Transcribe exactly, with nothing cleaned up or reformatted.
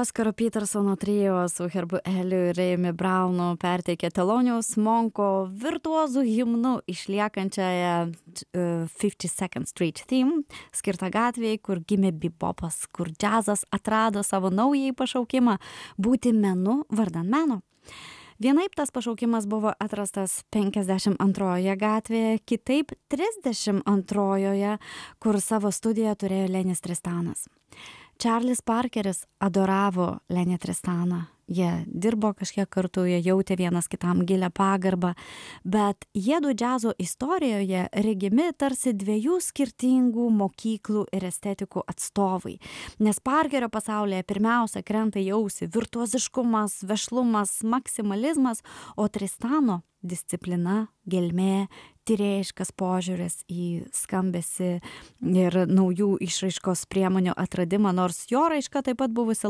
Oskaro Petersono trio su Herbu Eliu ir Rėjumi Braunu perteikė Thelonious Monko virtuozų himnu išliekančiąją uh, fifty-second Street Theme, skirtą gatvėje, kur gimė bebopas, kur džiazas atrado savo naująjį pašaukimą būti menu vardan meno. Vienaip tas pašaukimas buvo atrastas penkiasdešimt antrojoje gatvėje, kitaip trisdešimt antrojoje, kur savo studiją turėjo Lenis Tristanas. Čarlis Parkeris adoravo Lenį Tristaną. Jie dirbo kažkiek kartu, jie jautė vienas kitam gilią pagarbą, bet jiedu džiazo istorijoje regimi tarsi dviejų skirtingų mokyklų ir estetikų atstovai. Nes Parkerio pasaulyje pirmiausia krenta į ausį virtuoziškumas, vešlumas, maksimalizmas, o Tristano disciplina, gelmė, tyrėjiškas požiūris į skambesį ir naujų išraiškos priemonių atradimą, nors jo raiška taip pat buvusi